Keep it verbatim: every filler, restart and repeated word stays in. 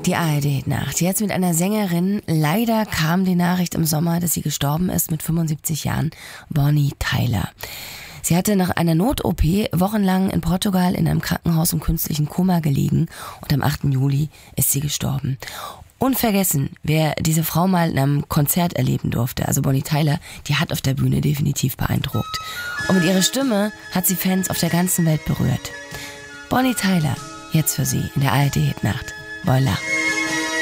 Die A R D-Nacht. Jetzt mit einer Sängerin. Leider kam die Nachricht im Sommer, dass sie gestorben ist mit fünfundsiebzig Jahren. Bonnie Tyler. Sie hatte nach einer Not-O P wochenlang in Portugal in einem Krankenhaus im künstlichen Koma gelegen und am achten Juli ist sie gestorben. Unvergessen, wer diese Frau mal in einem Konzert erleben durfte, also Bonnie Tyler, die hat auf der Bühne definitiv beeindruckt. Und mit ihrer Stimme hat sie Fans auf der ganzen Welt berührt. Bonnie Tyler, jetzt für Sie in der A R D-Nacht. Voila.